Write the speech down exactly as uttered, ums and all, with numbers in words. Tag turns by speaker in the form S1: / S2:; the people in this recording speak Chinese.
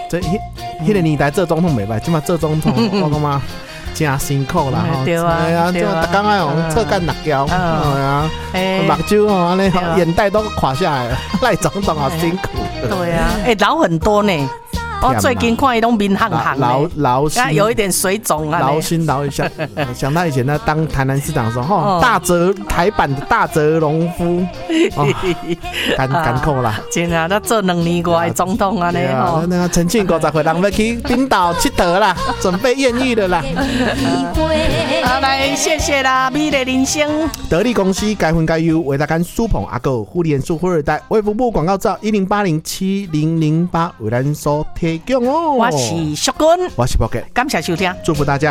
S1: 这迄迄个年代做总统袂歹，即马做总统我感觉真辛苦啦。
S2: 对啊，
S1: 哎呀，
S3: 对啊，
S1: 逐工爱用侧干六胶，哎呀，目睭吼安尼，眼袋都垮下来了。赖总统好辛苦。
S3: 对啊，哎，老很多呢。我最近看伊拢面憨憨
S1: 劳劳心，
S3: 有一点水肿啊，
S1: 劳心劳一下。想到以前他当台南市长的时候，吼，大泽台版的大泽隆夫，艰艰苦啦。
S3: 真啊，他做两年过的总统啊，咧吼。
S1: 那个陈庆五十岁人要去冰岛佚佗啦，准备艳遇了啦。
S3: 好，来谢谢啦，美丽人生。
S1: 得力公司该分该优，维达干苏捧阿狗互联数富二代，卫福部广告照一零八零七零零八为咱所提供哦。
S3: 我是淑君，
S1: 我是宝哥，
S3: 感谢收听，
S1: 祝福大家。